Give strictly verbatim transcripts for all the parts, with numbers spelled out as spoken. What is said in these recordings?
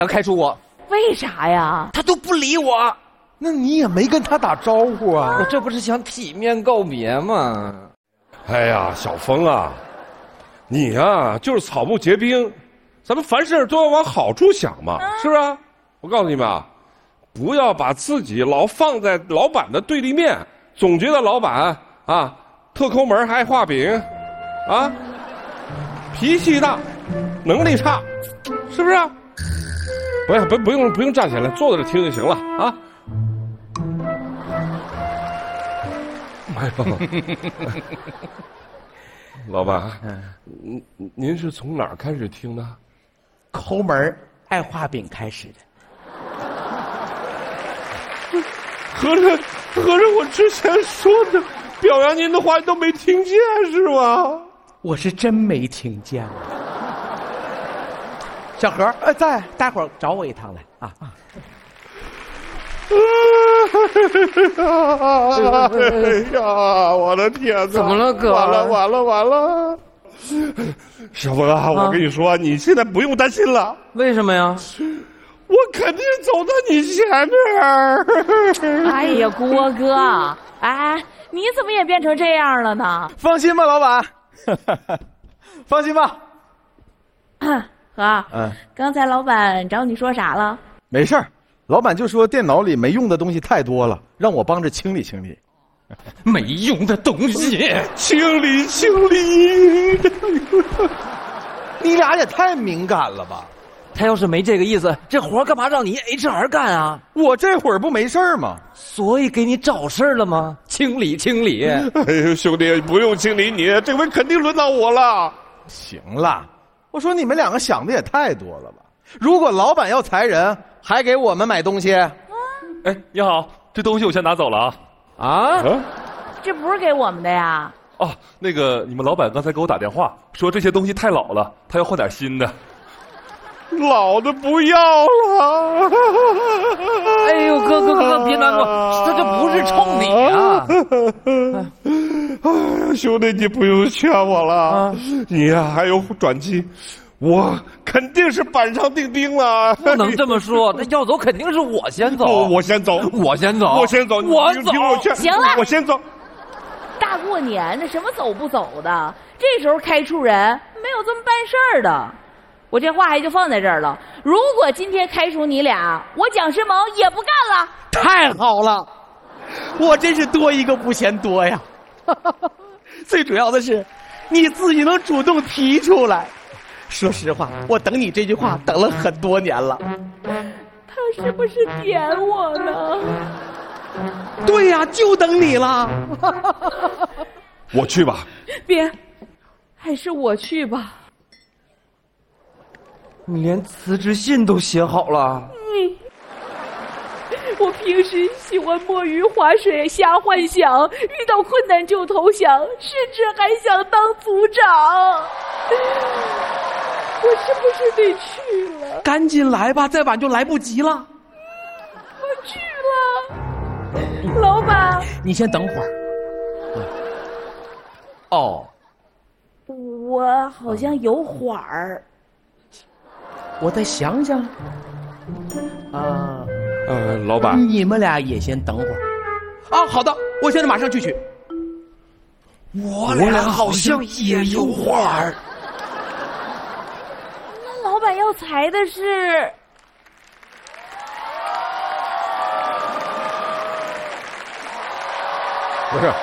要开除我。 为啥呀？ 他都不理我。 那你也没跟他打招呼啊？ 我这不是想体面告别吗？ 哎呀，小峰啊，你呀、啊、就是草木皆兵，咱们凡事都要往好处想嘛，啊、是不是？我告诉你们啊，不要把自己老放在老板的对立面，总觉得老板啊特抠门还爱画饼，啊，脾气大，能力差，是不是？不要不不用不用站起来，坐在这听就行了啊。哎呦，老板，您您是从哪儿开始听的？ 抠门爱画饼开始的。 合着合着我之前说的表扬您的话你都没听见是吗？ 我是真没听见。小何，呃，在，待会儿找我一趟来啊。啊哎呀，我的天哪！ 怎么了，哥？ 完了完了完了！小峰啊，我跟你说，你现在不用担心了。 为什么呀？ 我肯定走到你前面。 哎呀，郭哥，哎，你怎么也变成这样了呢？ 放心吧，老板，放心吧。 哥，嗯，刚才老板找你说啥了？ 没事儿，老板就说电脑里没用的东西太多了，让我帮着清理清理。 没用的东西， 清理清理。 你俩也太敏感了吧？ 他要是没这个意思，这活干嘛让你 H R 干啊？ 我这会儿不没事儿吗？ 所以给你找事儿了吗？清理清理。 哎呦，兄弟，不用清理你，这回肯定轮到我了。 行了，我说你们两个想的也太多了吧？如果老板要裁人，还给我们买东西？ 哎，你好，这东西我先拿走了啊。 啊？ 这不是给我们的呀？ 哦，那个你们老板刚才给我打电话，说这些东西太老了，他要换点新的。 老的不要了。 哎呦，哥哥哥哥别难过，这这不是冲你啊！ 哎呀，兄弟，你不用劝我了，啊、你呀、啊、还有转机，我肯定是板上钉钉了。 不能这么说，那要走肯定是我先走。 我我先走， 我先走， 我先走， 我走。 听我劝， 行了， 我先走。 大过年的，什么走不走的？这时候开除人没有这么办事儿的。我这话也就放在这儿了。如果今天开除你俩，我蒋时萌也不干了。 太好了，我真是多一个不嫌多呀。最主要的是，你自己能主动提出来。说实话，我等你这句话等了很多年了。 他是不是点我呢？ 对呀、啊，就等你了。 我去吧。 别，还是我去吧。 你连辞职信都写好了。 嗯，我平时喜欢摸鱼划水瞎幻想，遇到困难就投降，甚至还想当组长。我是不是得去了？ 赶紧来吧，再晚就来不及了。 我去了。老板， 你先等会儿。哦， 我好像有会儿。 我再想想。啊， 呃，老板， 你们俩也先等会儿。啊，好的，我现在马上去取。 我俩好像也有会儿。 那老板要裁的是？ 不是，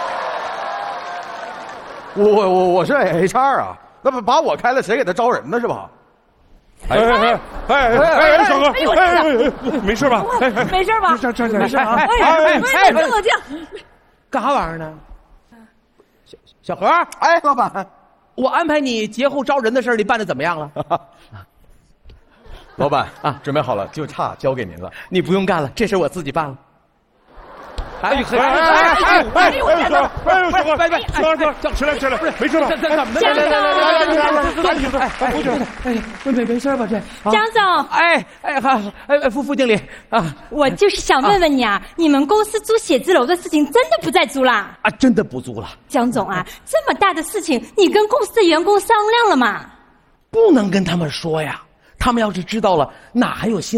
我我我我是 H R 啊，那不把我开了，谁给他招人呢？是吧？ 哎哎哎哎哎哎，小哥，哎哎哎，没事吧？哎哎， 没事吧？ 站站站， 没事啊！ 哎哎哎，冷静冷静。 干啥玩意儿呢？小小何， 哎，老板， 我安排你节后招人的事儿，你办的怎么样了？ 老板啊，准备好了，就差交给您了。 你不用干了，这事我自己办了。 哎哎哎哎哎哎！哎呦，小哥，哎呦，小哥， 拜拜， 小哥，小起来起来，不是没事吧？ 这这怎么的？ 江总， 来来来来来，赶紧的，哎，不是，哎，没没事吧？这江总， 哎哎好，哎副副经理啊， 我就是想问问你啊，你们公司租写字楼的事情真的不再租啦？ 啊，真的不租了。 江总啊，这么大的事情，你跟公司的员工商量了吗？ 不能跟他们说呀， 他们要是知道了，哪还有心